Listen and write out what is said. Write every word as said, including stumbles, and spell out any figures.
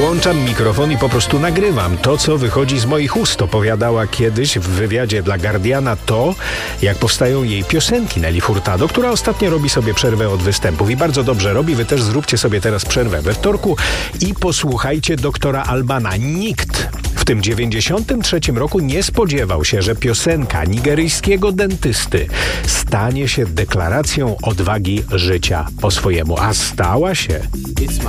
Włączam mikrofon i po prostu nagrywam to, co wychodzi z moich ust. Opowiadała kiedyś w wywiadzie dla Guardiana to, jak powstają jej piosenki, Nelly Furtado, która ostatnio robi sobie przerwę od występów i bardzo dobrze robi. Wy też zróbcie sobie teraz przerwę we wtorku i posłuchajcie doktora Albana. Nikt w tym dziewięćdziesiątym trzecim roku nie spodziewał się, że piosenka nigeryjskiego dentysty stanie się deklaracją odwagi życia po swojemu, a stała się.